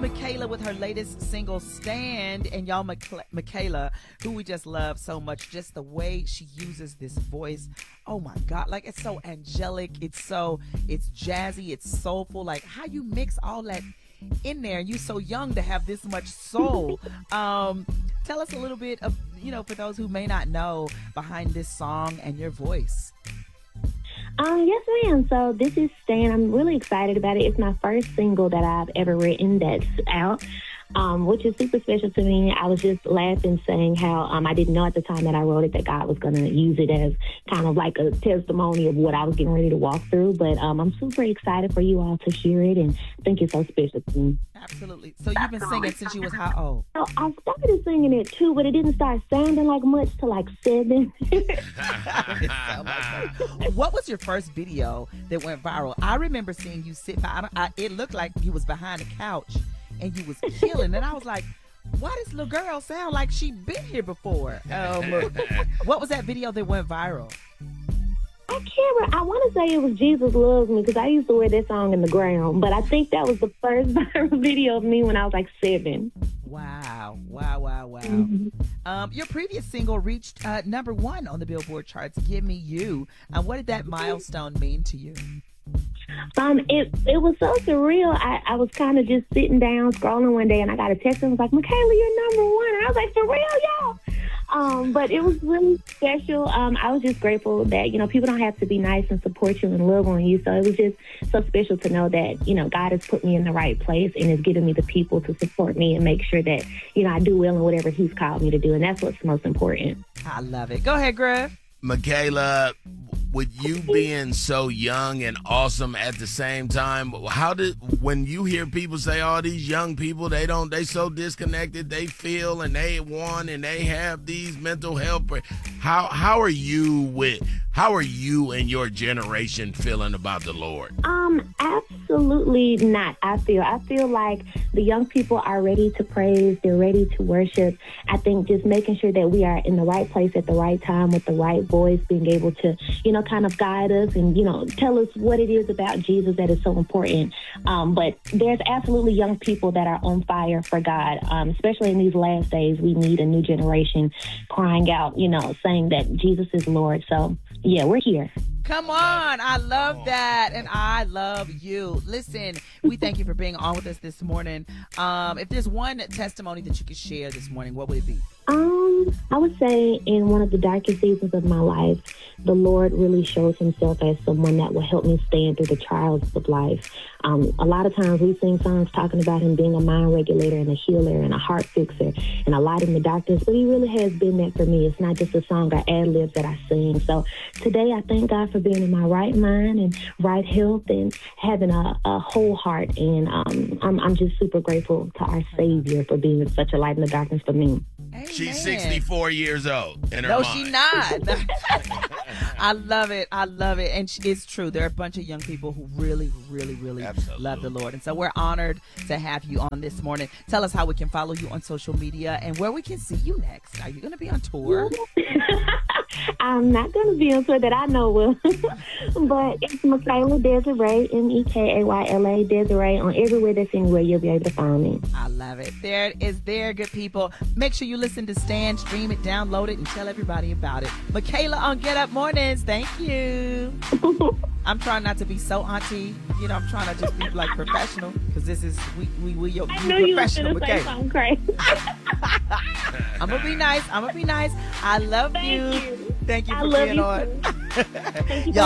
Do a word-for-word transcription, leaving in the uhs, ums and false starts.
Michaela with her latest single, Stand. And y'all, Michaela, who we just love so much, just the way she uses this voice. Oh my God, like it's so angelic. It's so, it's jazzy, it's soulful. Like how you mix all that in there, and you so young to have this much soul. Um, tell us a little bit of, you know, for those who may not know, behind this song and your voice. Um, yes, ma'am. So this is Stan. I'm really excited about it. It's my first single that I've ever written that's out, um, which is super special to me. I was just laughing, saying how um, I didn't know at the time that I wrote it that God was going to use it as kind of like a testimony of what I was getting ready to walk through. But um, I'm super excited for you all to hear it, and I think it's so special to me. Absolutely. So you've been singing since you was how old? So I started singing it too, but it didn't start sounding like much till like seven. What was your first video that went viral? I remember seeing you sit by, I don't, I, it looked like you was behind a couch and you was killing, and I was like, why does little girl sound like she been here before? Um, what was that video that went viral? I can't remember. I want to say it was Jesus Loves Me, because I used to wear that song in the ground, but I think that was the first viral video of me when I was like seven. Wow, wow, wow, wow. Mm-hmm. Um, your previous single reached uh, number one on the Billboard charts, Give Me You. Uh, what did that milestone mean to you? Um, it it was so surreal. I, I was kind of just sitting down, scrolling one day, and I got a text and was like, Michaela, you're number one. And I was like, for real, y'all? Um, but it was really special. Um, I was just grateful that, you know, people don't have to be nice and support you and love on you. So it was just so special to know that, you know, God has put me in the right place and has given me the people to support me and make sure that, you know, I do well in whatever he's called me to do. And that's what's most important. I love it. Go ahead, Griff. Michaela, with you being so young and awesome at the same time, how did, when you hear people say, all oh, these young people, they don't, they so disconnected, they feel and they want and they have these mental health, how how are you with, how are you and your generation feeling about the Lord? Um, absolutely not. I feel, I feel like the young people are ready to praise, they're ready to worship. I think just making sure that we are in the right place at the right time with the right voice, being able to, you know, kind of guide us and, you know, tell us what it is about Jesus that is so important. Um, but there's absolutely young people that are on fire for God, um, especially in these last days. We need a new generation crying out, you know, saying that Jesus is Lord. So, yeah, we're here. Come on. I love that. And I love you. Listen, we thank you for being on with us this morning. Um, if there's one testimony that you could share this morning, what would it be? Um, I would say in one of the darkest seasons of my life, the Lord really shows himself as someone that will help me stand through the trials of life. Um, a lot of times we sing songs talking about him being a mind regulator and a healer and a heart fixer and a light in the darkness, but he really has been that for me. It's not just a song or ad-libs that I sing. So today I thank God for being in my right mind and right health and having a, a whole heart. And um, I'm, I'm just super grateful to our Savior for being such a light in the darkness for me. Amen. She's sixty-four years old in her no, mind. she's not. I love it. I love it. And it's true. There are a bunch of young people who really, really, really Absolutely. love the Lord. And so we're honored to have you on this morning. Tell us how we can follow you on social media and where we can see you next. Are you going to be on tour? I'm not going to be on tour that I know of. But it's Michaela Desiree, M E K A Y L A, Desiree. On everywhere that's anywhere, you'll be able to find me. I love it. There it is there, good people. Make sure you listen to Stan, stream it, download it, and tell everybody about it. Michaela on Get Up Mornings. Thank you. I'm trying not to be so auntie. You know, I'm trying to just be like professional because this is, we, we, we, you I knew you were professional, going to say something crazy. I'm going to be nice. I'm going to be nice. I love Thank you. you. Thank you I for love being you on. too. Thank you.